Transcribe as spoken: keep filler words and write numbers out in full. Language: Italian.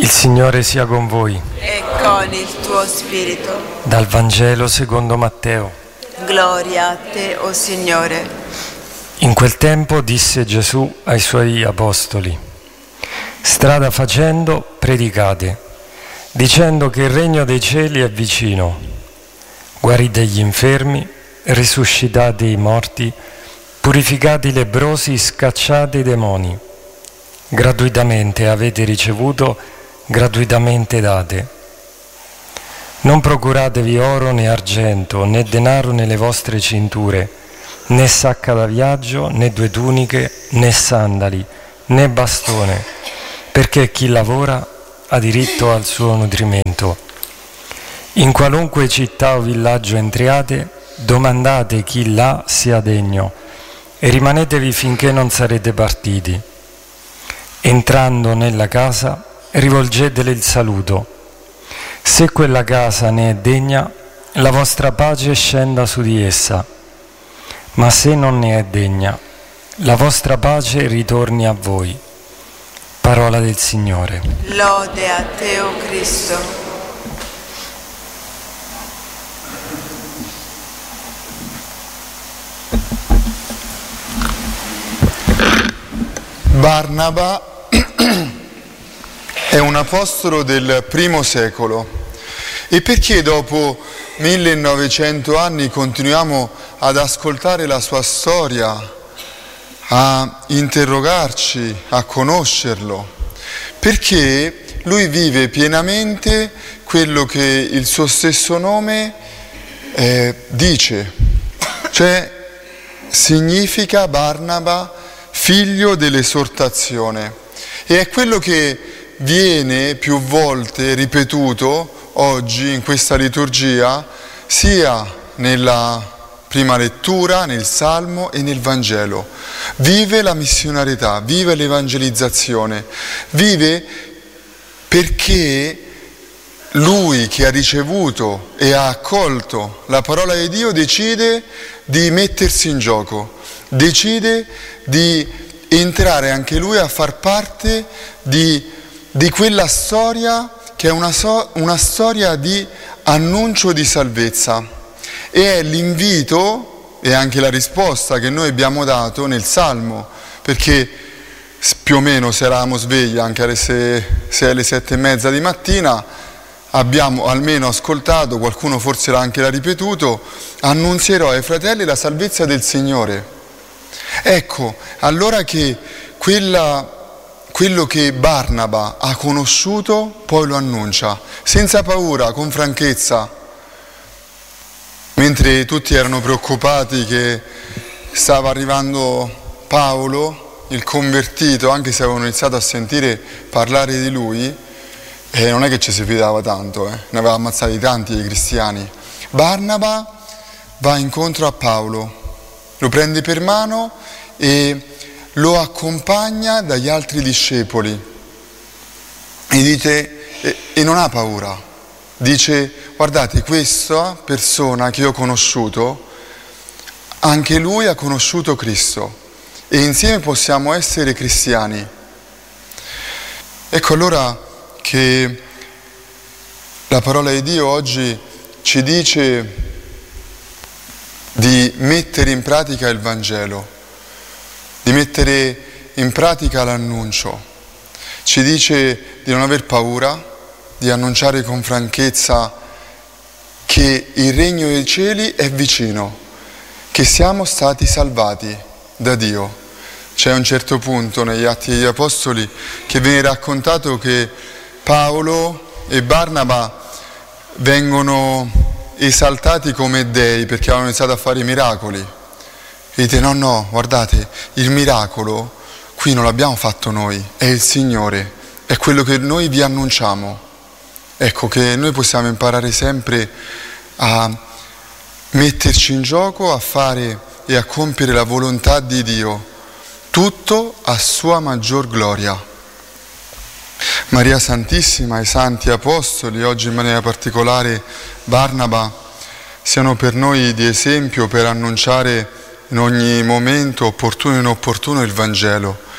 Il Signore sia con voi. E con il tuo spirito. Dal Vangelo secondo Matteo. Gloria a te, o Signore. In quel tempo disse Gesù ai suoi apostoli: strada facendo, predicate, dicendo che il regno dei cieli è vicino. Guarite gli infermi, risuscitate i morti, purificate i lebbrosi, scacciate i demoni. Gratuitamente avete ricevuto, gratuitamente date. Non procuratevi oro né argento, né denaro nelle vostre cinture, né sacca da viaggio, né due tuniche, né sandali, né bastone, perché chi lavora ha diritto al suo nutrimento. In qualunque città o villaggio entriate, domandate chi là sia degno e rimanetevi finché non sarete partiti. Entrando nella casa, rivolgetele il saluto. Se quella casa ne è degna, la vostra pace scenda su di essa, ma se non ne è degna, la vostra pace ritorni a voi. Parola del Signore. Lode a te, o Cristo. Barnaba è un apostolo del primo secolo. E perché dopo millenovecento anni continuiamo ad ascoltare la sua storia, a interrogarci, a conoscerlo? Perché lui vive pienamente quello che il suo stesso nome eh, dice, cioè significa Barnaba figlio dell'esortazione, e è quello che viene più volte ripetuto oggi in questa liturgia, sia nella prima lettura, nel Salmo e nel Vangelo. Vive la missionarietà, vive l'evangelizzazione, vive perché lui che ha ricevuto e ha accolto la parola di Dio decide di mettersi in gioco, decide di entrare anche lui a far parte di, di quella storia che è una, so, una storia di annuncio di salvezza, e è l'invito e anche la risposta che noi abbiamo dato nel Salmo, perché più o meno se eravamo svegli anche alle sei, alle sette e mezza di mattina, abbiamo almeno ascoltato, qualcuno forse l'ha anche l'ha ripetuto: annunzierò ai fratelli la salvezza del Signore. Ecco, allora che quella, quello che Barnaba ha conosciuto poi lo annuncia, senza paura, con franchezza. Mentre tutti erano preoccupati che stava arrivando Paolo, il convertito, anche se avevano iniziato a sentire parlare di lui, e non è che ci si fidava tanto, eh? Ne aveva ammazzati tanti i cristiani. Barnaba va incontro a Paolo, lo prende per mano e lo accompagna dagli altri discepoli e dice, e, e non ha paura, dice: guardate, questa persona che io ho conosciuto, anche lui ha conosciuto Cristo e insieme possiamo essere cristiani. Ecco allora che la parola di Dio oggi ci dice di mettere in pratica il Vangelo, di mettere in pratica l'annuncio. Ci dice di non aver paura, di annunciare con franchezza che il regno dei cieli è vicino, che siamo stati salvati da Dio. C'è un certo punto negli Atti degli Apostoli che viene raccontato che Paolo e Barnaba vengono esaltati come dei perché avevano iniziato a fare i miracoli. E dite: no, no, guardate, il miracolo qui non l'abbiamo fatto noi, è il Signore, è quello che noi vi annunciamo. Ecco che noi possiamo imparare sempre a metterci in gioco, a fare e a compiere la volontà di Dio, tutto a sua maggior gloria. Maria Santissima e i Santi Apostoli, oggi in maniera particolare Barnaba, siano per noi di esempio per annunciare in ogni momento, opportuno e inopportuno, il Vangelo.